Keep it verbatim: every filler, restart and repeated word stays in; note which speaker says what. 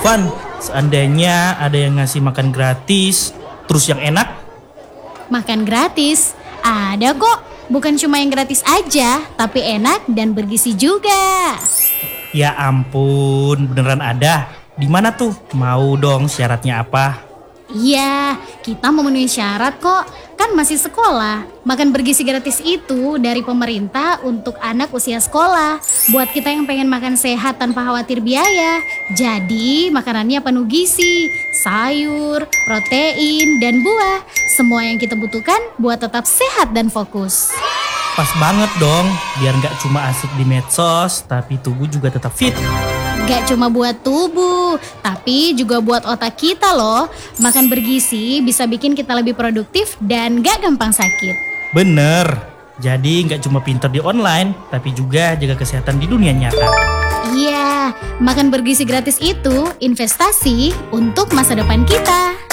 Speaker 1: Van, seandainya ada yang ngasih makan gratis, terus yang enak?
Speaker 2: Makan gratis? Ada kok. Bukan cuma yang gratis aja, tapi enak dan bergizi juga.
Speaker 1: Ya ampun, beneran ada? Di mana tuh? Mau dong, syaratnya apa?
Speaker 2: Iya, kita memenuhi syarat kok. Kan masih sekolah. Makan bergizi gratis itu dari pemerintah untuk anak usia sekolah. Buat kita yang pengen makan sehat tanpa khawatir biaya. Jadi makanannya penuh gizi, sayur, protein, dan buah. Semua yang kita butuhkan buat tetap sehat dan fokus.
Speaker 1: Pas banget dong, biar nggak cuma asik di medsos, tapi tubuh juga tetap fit.
Speaker 2: Gak cuma buat tubuh, tapi juga buat otak kita loh. Makan bergizi bisa bikin kita lebih produktif dan gak gampang sakit.
Speaker 1: Bener, jadi nggak cuma pinter di online, tapi juga jaga kesehatan di dunia nyata.
Speaker 2: Iya, makan bergizi gratis itu investasi untuk masa depan kita.